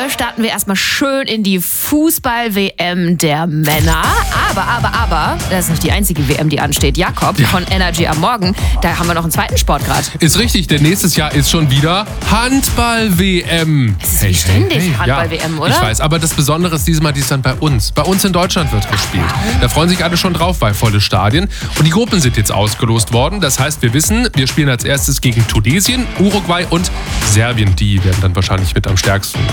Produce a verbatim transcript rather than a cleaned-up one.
starten wir erstmal schön in die Fußball-W M der Männer. Aber, aber, aber, das ist nicht die einzige W M, die ansteht. Jakob Ja. von Energy am Morgen, da haben wir noch einen zweiten Sport gerade. Ist richtig, denn nächstes Jahr ist schon wieder Handball-W M. Es ist wie ständig Handball-W M, ja, oder? Ich weiß, aber das Besondere ist diesmal, die ist dann bei uns. Bei uns in Deutschland wird gespielt. Da freuen sich alle schon drauf, weil volle Stadien. Und die Gruppen sind jetzt ausgelost worden. Das heißt, wir wissen, wir spielen als erstes gegen Tunesien, Uruguay und Serbien. Die werden dann wahrscheinlich mit am stärksten